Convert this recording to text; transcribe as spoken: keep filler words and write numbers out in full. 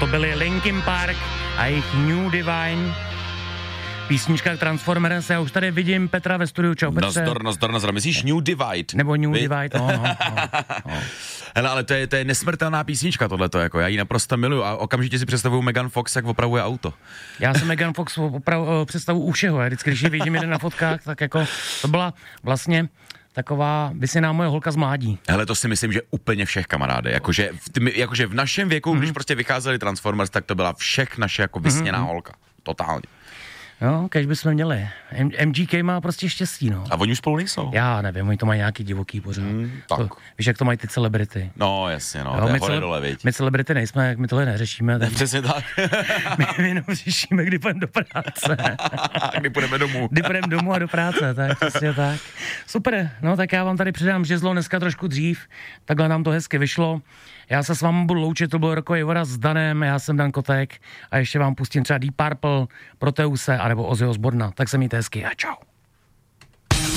To byly Linkin Park a jejich New Divine. Písnička Transformers, já už tady vidím Petra ve studiu, čau Petře. Nazdor, nazdor, nazdor, myslíš New Divide? Nebo New Vy? Divide, no, no, no. Hele, ale to je, to je nesmrtelná písnička tohleto, jako já ji naprosto miluju a okamžitě si představuju Megan Fox, jak opravuje auto. Já jsem Megan Fox oprav, představu u všeho, já vždycky, když ji vidím jeden na fotkách, tak jako to byla vlastně taková vysyná moje holka z mládí. Hele, to si myslím, že úplně všech kamaráde, jakože v, jakože v našem věku, mm-hmm. když prostě vycházeli Transformers, tak to byla všech naše jako vysněná mm-hmm. holka, totálně. Jo, kež bychom měli. M- MGK má prostě štěstí, no. A oni už spolu nejsou. Já nevím, oni to mají nějaký divoký pořád. Mm, tak. To, víš, jak to mají ty celebrity. No, jasně, no, jo, to je my, hore cele- dole, viď. My celebrity nejsme, jak my tohle neřešíme. Tak... Přesně tak. my, my jenom řešíme, kdy půjdeme do práce. Kdy půjdeme domů. Kdy půjdeme domů a do práce, tak přesně tak. Super, no tak já vám tady předám žezlo dneska trošku dřív, takhle nám to hezky vyšlo. Já se s vámi budu loučit, to byl rokový Vora s Danem, já jsem Dan Kotek a ještě vám pustím třeba Deep Purple, Proteuse anebo Ozzy Osborna. Tak se mějte hezky a čau.